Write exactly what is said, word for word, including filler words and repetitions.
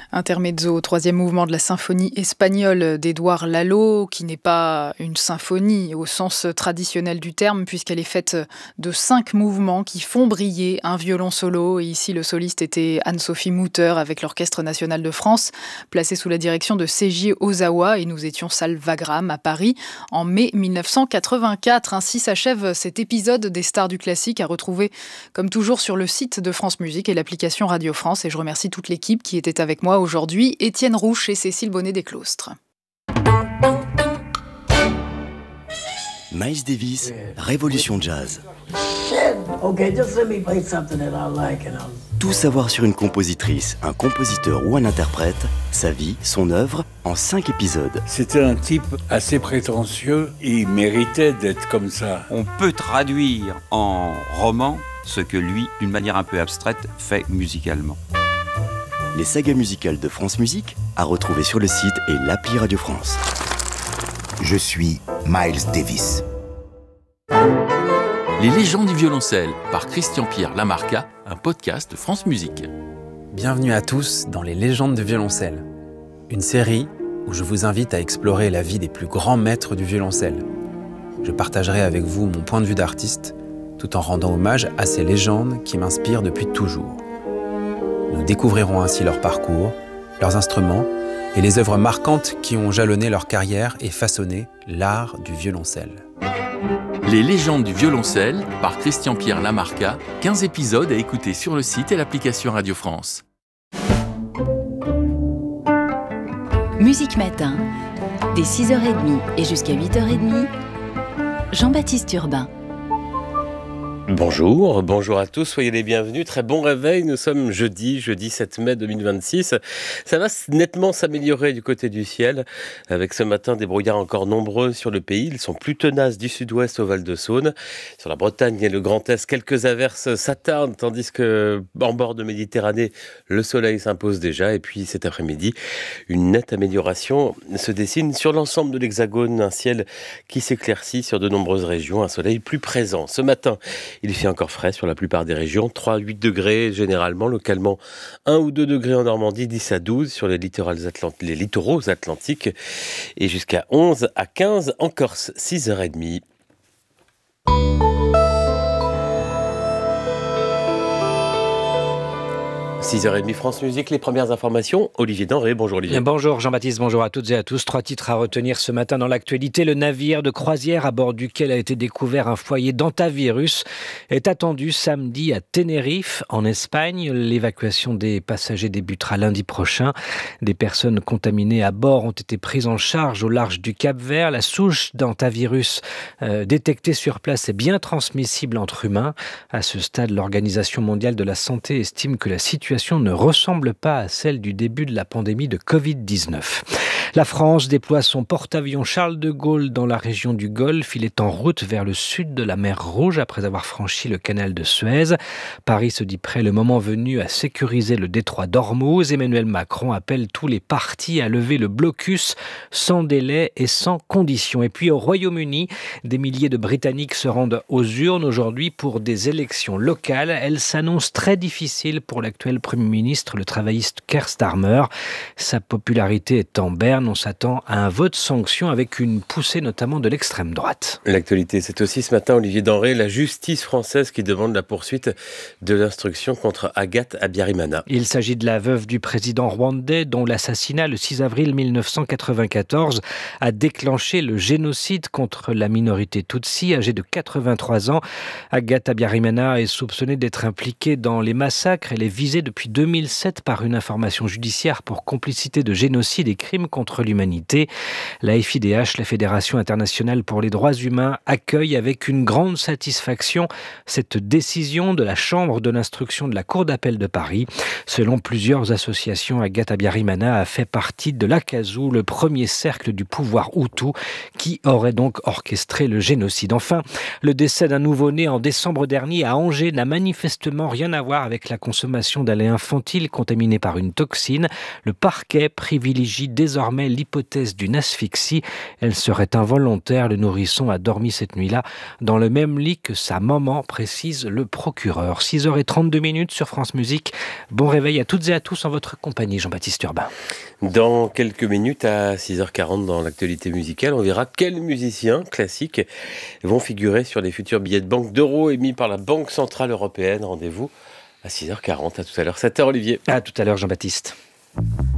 Intermezzo au troisième mouvement de la symphonie espagnole d'Édouard Lalo, qui n'est pas une symphonie au sens traditionnel du terme, puisqu'elle est faite de cinq mouvements qui font briller un violon solo. Et ici, le soliste était Anne-Sophie Mutter avec l'Orchestre national de France, placé sous la direction de Seiji Ozawa, et nous étions salle Wagram à Paris en mai mille neuf cent quatre-vingt-quatre. Ainsi s'achève cet épisode des Stars du classique, à retrouver comme toujours sur le site de France Musique et l'application Radio France. Et je remercie toute l'équipe qui était avec moi aujourd'hui, Étienne Rouche et Cécile Bonnet-Desclostres. Miles Davis, Révolution Jazz. Okay, just let me play something that I like and I'll... Tout savoir sur une compositrice, un compositeur ou un interprète, sa vie, son œuvre, en cinq épisodes. C'était un type assez prétentieux, il méritait d'être comme ça. On peut traduire en roman ce que lui, d'une manière un peu abstraite, fait musicalement. Les sagas musicales de France Musique, à retrouver sur le site et l'appli Radio France. Je suis Miles Davis. Les légendes du violoncelle par Christian-Pierre Lamarca, un podcast de France Musique. Bienvenue à tous dans Les légendes du violoncelle, une série où je vous invite à explorer la vie des plus grands maîtres du violoncelle. Je partagerai avec vous mon point de vue d'artiste, tout en rendant hommage à ces légendes qui m'inspirent depuis toujours. Nous découvrirons ainsi leur parcours, leurs instruments et les œuvres marquantes qui ont jalonné leur carrière et façonné l'art du violoncelle. Les légendes du violoncelle par Christian-Pierre Lamarca, quinze épisodes à écouter sur le site et l'application Radio France. Musique Matin, dès six heures trente et jusqu'à huit heures trente, Jean-Baptiste Urbain. Bonjour, bonjour à tous, soyez les bienvenus, très bon réveil, nous sommes jeudi, jeudi sept mai deux mille vingt-six. Ça va nettement s'améliorer du côté du ciel, avec ce matin des brouillards encore nombreux sur le pays, ils sont plus tenaces du sud-ouest au Val-de-Saône. Sur la Bretagne et le Grand Est, quelques averses s'attardent, tandis que en bord de Méditerranée, le soleil s'impose déjà, et puis cet après-midi, une nette amélioration se dessine sur l'ensemble de l'Hexagone, un ciel qui s'éclaircit sur de nombreuses régions, un soleil plus présent. Ce matin, il fait encore frais sur la plupart des régions, trois à huit degrés généralement, localement un ou deux degrés en Normandie, dix à douze sur les, Atlant- les littoraux atlantiques et jusqu'à onze à quinze en Corse, six heures trente. six heures trente France Musique, les premières informations. Olivier Denré, bonjour Olivier. Bonjour Jean-Baptiste, bonjour à toutes et à tous. Trois titres à retenir ce matin dans l'actualité. Le navire de croisière à bord duquel a été découvert un foyer d'hantavirus est attendu samedi à Tenerife, en Espagne. L'évacuation des passagers débutera lundi prochain. Des personnes contaminées à bord ont été prises en charge au large du Cap-Vert. La souche d'hantavirus euh, détectée sur place est bien transmissible entre humains. À ce stade, l'Organisation mondiale de la santé estime que la situation ne ressemble pas à celle du début de la pandémie de covid dix-neuf. La France déploie son porte-avions Charles de Gaulle dans la région du Golfe. Il est en route vers le sud de la mer Rouge après avoir franchi le canal de Suez. Paris se dit prêt le moment venu à sécuriser le détroit d'Ormuz. Emmanuel Macron appelle tous les partis à lever le blocus sans délai et sans condition. Et puis au Royaume-Uni, des milliers de Britanniques se rendent aux urnes aujourd'hui pour des élections locales. Elles s'annoncent très difficiles pour l'actuel Premier ministre, le travailliste Keir Starmer. Sa popularité est en berne. On s'attend à un vote sanction avec une poussée notamment de l'extrême droite. L'actualité, c'est aussi ce matin, Olivier Denré, la justice française qui demande la poursuite de l'instruction contre Agathe Habyarimana. Il s'agit de la veuve du président rwandais dont l'assassinat le six avril mille neuf cent quatre-vingt-quatorze a déclenché le génocide contre la minorité Tutsi, âgée de quatre-vingt-trois ans. Agathe Habyarimana est soupçonnée d'être impliquée dans les massacres. Elle est visée depuis deux mille sept par une information judiciaire pour complicité de génocide et crimes contre l'humanité. La F I D H, la Fédération internationale pour les droits humains, accueille avec une grande satisfaction cette décision de la Chambre de l'instruction de la Cour d'appel de Paris. Selon plusieurs associations, Agathe Habyarimana a fait partie de l'Akazu, le premier cercle du pouvoir Hutu, qui aurait donc orchestré le génocide. Enfin, le décès d'un nouveau-né en décembre dernier à Angers n'a manifestement rien à voir avec la consommation d'alcool maternelle et infantile contaminée par une toxine. Le parquet privilégie désormais l'hypothèse d'une asphyxie. Elle serait involontaire. Le nourrisson a dormi cette nuit-là dans le même lit que sa maman, précise le procureur. six heures trente-deux minutes sur France Musique. Bon réveil à toutes et à tous en votre compagnie, Jean-Baptiste Urbain. Dans quelques minutes, à six heures quarante, dans l'actualité musicale, on verra quels musiciens classiques vont figurer sur les futurs billets de banque d'euros émis par la Banque Centrale Européenne. Rendez-vous à six heures quarante. À tout à l'heure. sept heures, Olivier. À tout à l'heure, Jean-Baptiste.